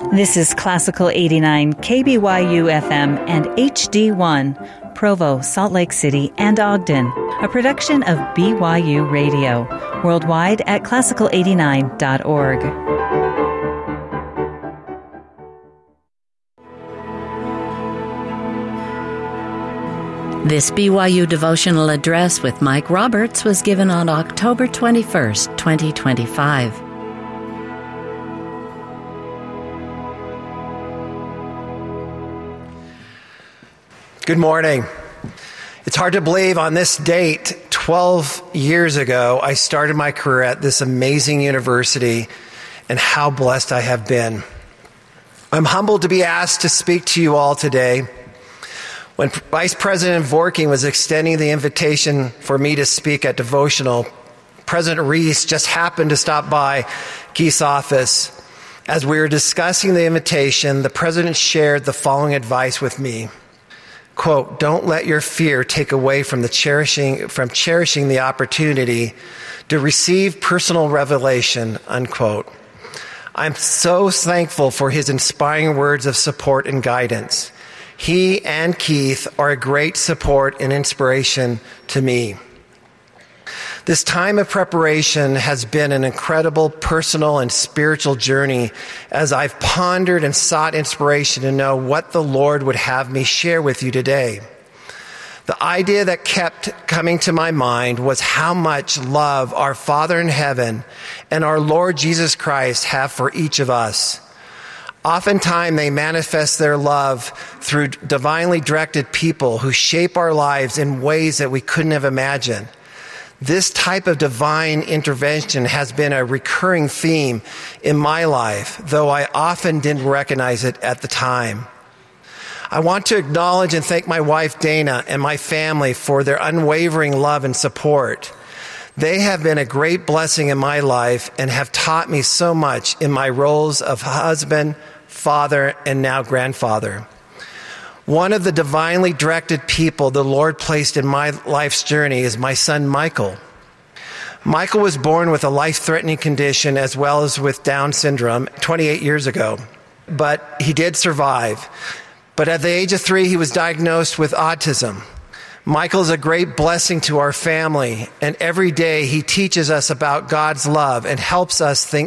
This is Classical 89 KBYU FM and HD1, Provo, Salt Lake City, and Ogden, a production of BYU Radio, worldwide at classical89.org. This BYU devotional address with Mike Roberts was given on October 21st, 2025. Good morning. It's hard to believe on this date, 12 years ago, I started my career at this amazing university, and how blessed I have been. I'm humbled to be asked to speak to you all today. When Vice President Vorking was extending the invitation for me to speak at devotional, President Reese just happened to stop by Keith's office. As we were discussing the invitation, the president shared the following advice with me. Quote, "Don't let your fear take away from cherishing the opportunity to receive personal revelation," unquote. I'm so thankful for his inspiring words of support and guidance. He and Keith are a great support and inspiration to me. This time of preparation has been an incredible personal and spiritual journey as I've pondered and sought inspiration to know what the Lord would have me share with you today. The idea that kept coming to my mind was how much love our Father in heaven and our Lord Jesus Christ have for each of us. Oftentimes, they manifest their love through divinely directed people who shape our lives in ways that we couldn't have imagined. This type of divine intervention has been a recurring theme in my life, though I often didn't recognize it at the time. I want to acknowledge and thank my wife, Dana, and my family for their unwavering love and support. They have been a great blessing in my life and have taught me so much in my roles of husband, father, and now grandfather. One of the divinely directed people the Lord placed in my life's journey is my son, Michael. Michael was born with a life-threatening condition as well as with Down syndrome 28 years ago, but he did survive. But at the age of 3, he was diagnosed with autism. Michael is a great blessing to our family, and every day he teaches us about God's love and helps us think